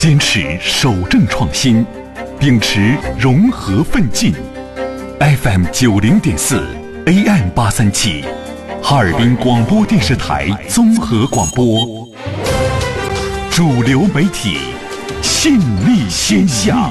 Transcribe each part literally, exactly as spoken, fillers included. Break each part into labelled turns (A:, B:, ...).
A: 坚持守正创新，秉持融合奋进。F M 九零点四 A M 八三七，哈尔滨广播电视台综合广播，主流媒体，信力天下。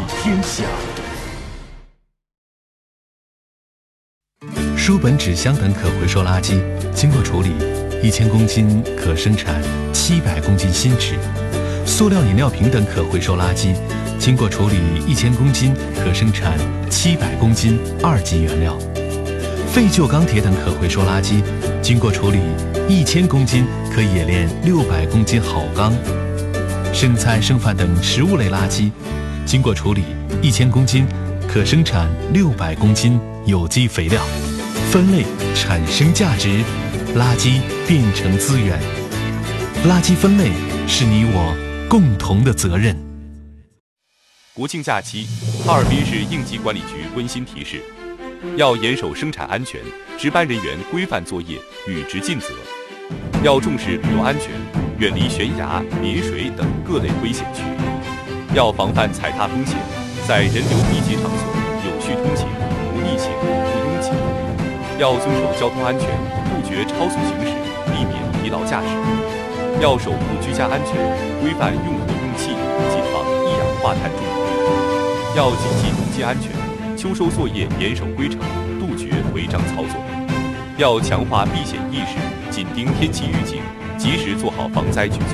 B: 书本、纸箱等可回收垃圾经过处理，一千公斤可生产七百公斤新纸；塑料饮料瓶等可回收垃圾经过处理，一千公斤可生产七百公斤二级原料；废旧钢铁等可回收垃圾经过处理，一千公斤可冶炼六百公斤好钢；剩菜剩饭等食物类垃圾经过处理，一千公斤可生产六百公斤有机肥料。分类产生价值，垃圾变成资源。垃圾分类是你我共同的责任。
C: 国庆假期，哈尔滨市应急管理局温馨提示：要严守生产安全，值班人员规范作业，履职尽责；要重视旅游安全，远离悬崖、临水等各类危险区；要防范踩踏风险，在人流密集场所有序通行，不逆行、不拥挤；要遵守交通安全，杜绝超速行驶，避免疲劳驾驶；要守护居家安全，规范用火用气，谨防一氧化碳中毒；要谨记农机安全，秋收作业严守规程，杜绝违章操作；要强化避险意识，紧盯天气预警，及时做好防灾举措。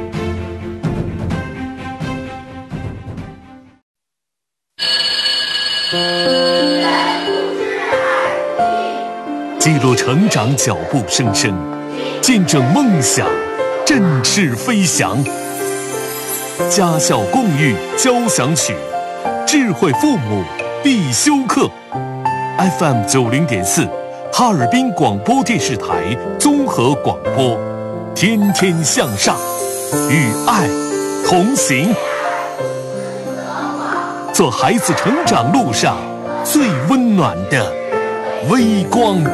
B: 记录成长脚步声声，见证梦想振翅飞翔。家校共育交响曲，智慧父母必修课。F M 九零点四，哈尔滨广播电视台综合广播，天天向上，与爱同行，做孩子成长路上最温暖的微光。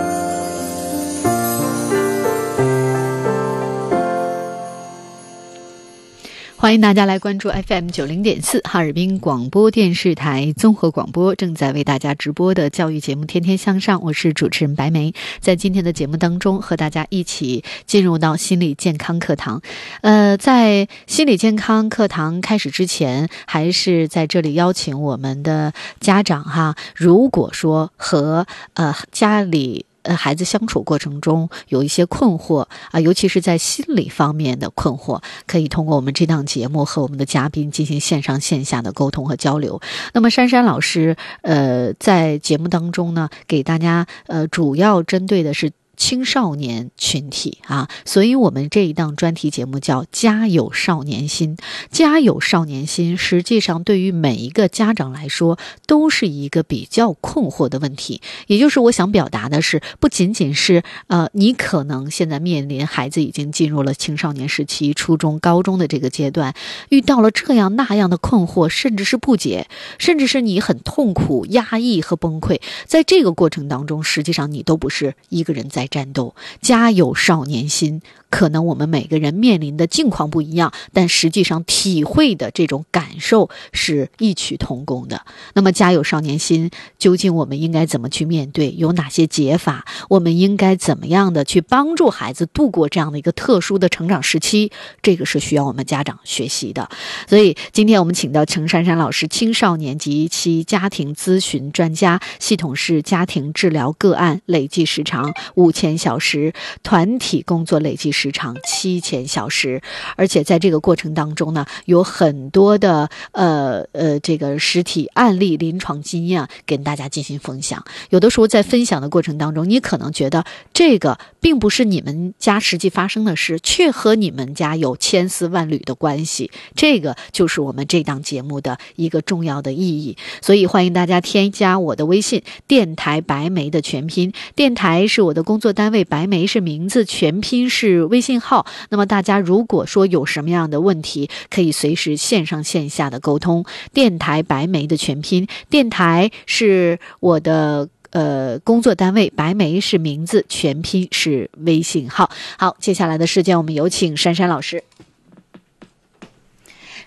D: 欢迎大家来关注 F M 九零点四 哈尔滨广播电视台综合广播，正在为大家直播的教育节目《天天向上》，我是主持人白梅。在今天的节目当中，和大家一起进入到心理健康课堂。呃，在心理健康课堂开始之前，还是在这里邀请我们的家长哈，如果说和呃家里呃，孩子相处过程中有一些困惑啊，尤其是在心理方面的困惑，可以通过我们这档节目和我们的嘉宾进行线上线下的沟通和交流。那么珊珊老师呃，在节目当中呢，给大家呃主要针对的是青少年群体啊，所以我们这一档专题节目叫家有少年心。家有少年心实际上对于每一个家长来说都是一个比较困惑的问题，也就是我想表达的是，不仅仅是呃，你可能现在面临孩子已经进入了青少年时期，初中高中的这个阶段，遇到了这样那样的困惑，甚至是不解，甚至是你很痛苦、压抑和崩溃，在这个过程当中，实际上你都不是一个人在战斗。家有少年心，可能我们每个人面临的境况不一样，但实际上体会的这种感受是异曲同工的。那么家有少年心，究竟我们应该怎么去面对？有哪些解法？我们应该怎么样的去帮助孩子度过这样的一个特殊的成长时期？这个是需要我们家长学习的。所以今天我们请到程珊珊老师，青少年及其家庭咨询专家，系统式家庭治疗个案累计时长五千小时，团体工作累计时长七千小时，而且在这个过程当中呢，有很多的呃呃这个实体案例、临床经验跟大家进行分享。有的时候在分享的过程当中，你可能觉得这个并不是你们家实际发生的事，却和你们家有千丝万缕的关系。这个就是我们这档节目的一个重要的意义。所以欢迎大家添加我的微信，电台白梅的全拼，电台是我的工作单位，白梅是名字，全拼是微信号。那么大家如果说有什么样的问题，可以随时线上线下的沟通。电台白梅的全拼，电台是我的呃工作单位，白梅是名字，全拼是微信号。好，接下来的时间我们有请珊珊老师。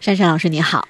D: 珊珊老师你好。